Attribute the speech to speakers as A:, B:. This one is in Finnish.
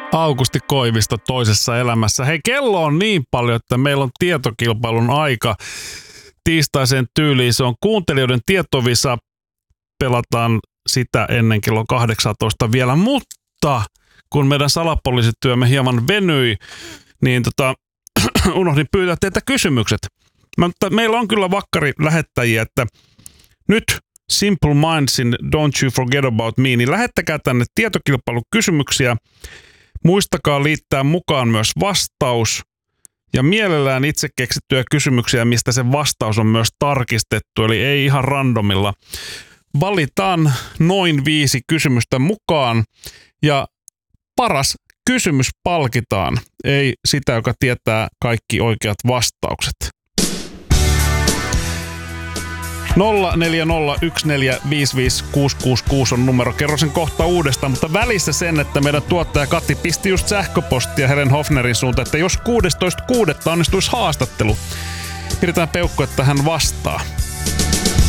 A: Aukusti Koivisto toisessa elämässä. Hei, kello on niin paljon, että meillä on tietokilpailun aika tiistaiseen tyyliin. Se on kuuntelijoiden tietovisa. Pelataan sitä ennen kello 18 vielä, mutta kun meidän salapoliisityömme hieman venyi, niin unohdin pyytää teiltä kysymykset. Meillä on kyllä vakkari lähettäjiä, että nyt Simple Mindsin Don't You Forget About Me, niin lähettäkää tänne tietokilpailun kysymyksiä. Muistakaa liittää mukaan myös vastaus ja mielellään itse keksittyjä kysymyksiä, mistä se vastaus on myös tarkistettu, eli ei ihan randomilla. Valitaan noin 5 kysymystä mukaan ja paras kysymys palkitaan, ei sitä, joka tietää kaikki oikeat vastaukset. 0401455666 on numero. Kerro sen kohta uudestaan, mutta välissä sen, että meidän tuottaja Kati pisti just sähköpostia Helen Hofnerin suuntaan, että jos 16.6. onnistuisi haastattelu, pidetään peukku, että hän vastaa.